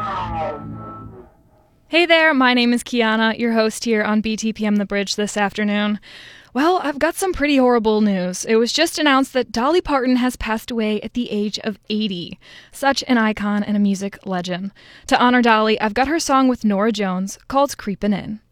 Hey there, my name is Kiana, your host here on BTPM The Bridge this afternoon. Well, I've got some pretty horrible news. It was just announced that Dolly Parton has passed away at the age of 80. Such an icon and a music legend. To honor Dolly, I've got her song with Norah Jones called Creepin' In.